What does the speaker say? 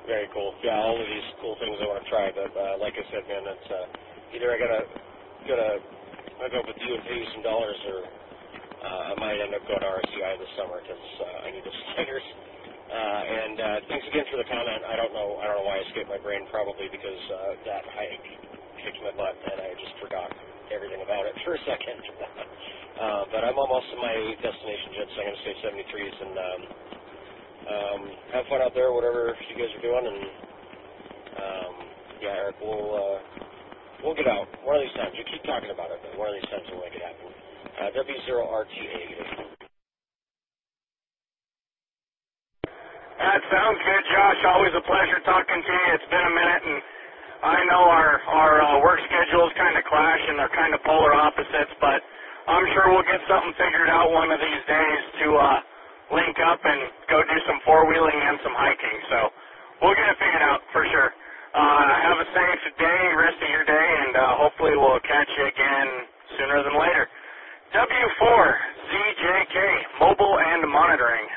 Very cool. Yeah, all of these cool things I want to try, but like I said, man, it's either I gotta hook up with you and pay you some dollars, or I might end up going to RCI this summer because I need those stickers. And thanks again for the comment. I don't know why it escaped my brain. Probably because that hike kicked my butt and I just forgot everything about it for a second. But I'm almost to my destination, Jets. So I'm going to say 73s and have fun out there, whatever you guys are doing. And yeah, Eric, we'll get out one of these times. You keep talking about it, but one of these times we'll make it happen. W0RTA. That sounds good, Josh. Always a pleasure talking to you. It's been a minute, and I know our work schedules kind of clash, and they're kind of polar opposites, but I'm sure we'll get something figured out one of these days to link up and go do some four-wheeling and some hiking. So we'll get it figured out for sure. Have a safe day, rest of your day, and hopefully we'll catch you again sooner than later. W4ZJK, Mobile and Monitoring.